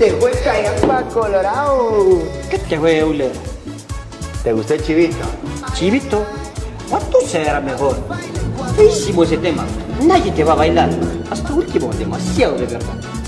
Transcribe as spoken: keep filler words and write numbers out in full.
Te fue Cayampa Colorado. ¿Qué te fue, Euler? ¿Te gustó el chivito? ¿Chivito? ¿Cuánto será mejor? Feísimo ese tema. Nadie te va a bailar. Hasta último, demasiado de verdad.